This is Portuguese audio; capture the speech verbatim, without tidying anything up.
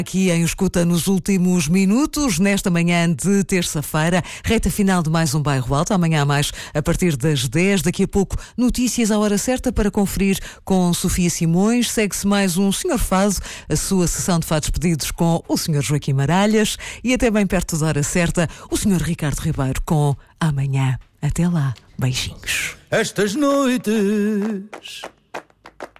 Aqui em Escuta nos últimos minutos, nesta manhã de terça-feira, reta final de mais um Bairro Alto. Amanhã há mais a partir das dez. Daqui a pouco, notícias à hora certa para conferir com Sofia Simões. Segue-se mais um Senhor Fado, a sua sessão de fados pedidos com o senhor Joaquim Maralhas. E até bem perto da hora certa, o senhor Ricardo Ribeiro com Amanhã. Até lá. Beijinhos. Estas noites